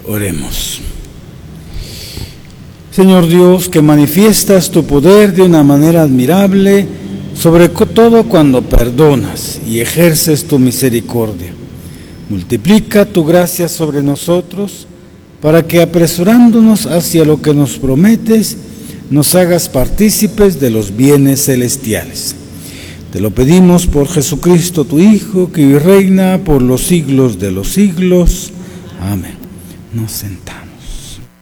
Oremos. Señor Dios, que manifiestas tu poder de una manera admirable, sobre todo cuando perdonas y ejerces tu misericordia. Multiplica tu gracia sobre nosotros, para que apresurándonos hacia lo que nos prometes, nos hagas partícipes de los bienes celestiales. Te lo pedimos por Jesucristo, tu Hijo, que vive y reina por los siglos de los siglos. Amén. Nos sentamos.